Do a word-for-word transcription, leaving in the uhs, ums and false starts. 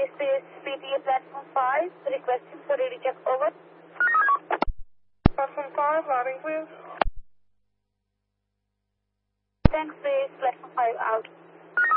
This is P T A Platform five, requesting for ready check, over. Platform five, routing please. Thanks, please. Platform five out.